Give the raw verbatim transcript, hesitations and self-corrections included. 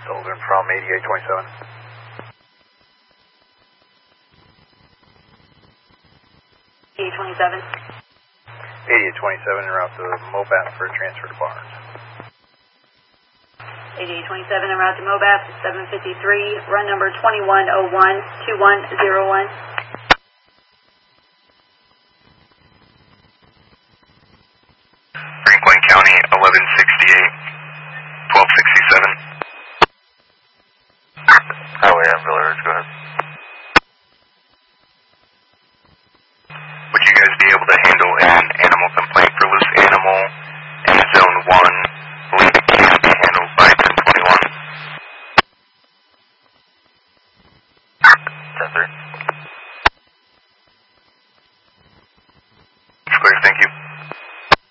Sullivan from eighty-eight twenty-seven. eighty-eight twenty-seven. eighty-eight twenty-seven en route to Mobat for transfer to Barnes. eighty-eight twenty-seven en route to Mobat, seven fifty-three, run number twenty-one oh one, two one zero one.